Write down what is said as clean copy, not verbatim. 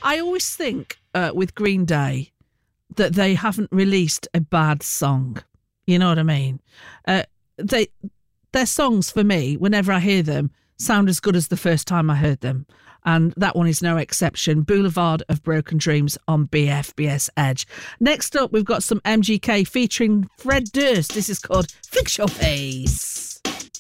I always think with Green Day that they haven't released a bad song. You know what I mean? Their songs, for me, whenever I hear them, sound as good as the first time I heard them. And that one is no exception. Boulevard of Broken Dreams on BFBS Edge. Next up, we've got some MGK featuring Fred Durst. This is called Fix Your Face.